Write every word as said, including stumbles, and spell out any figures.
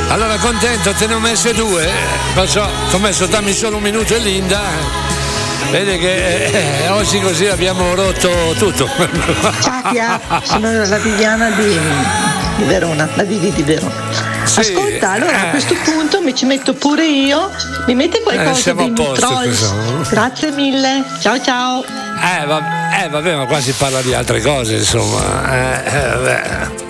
Allora contento, te ne ho messe due, perciò ti ho messo dammi solo un minuto e Linda. Vedi che eh, oggi così abbiamo rotto tutto. Ciao Pia, sono la Viviana di, di Verona, la Vivi di Verona. Sì, Ascolta, allora eh. a questo punto mi ci metto pure io, mi mette Eh, qualcosa siamo dei a posto, Trolls. questo. Grazie mille, ciao ciao. Eh, va- eh vabbè, ma qua si parla di altre cose, insomma. Eh, eh, vabbè.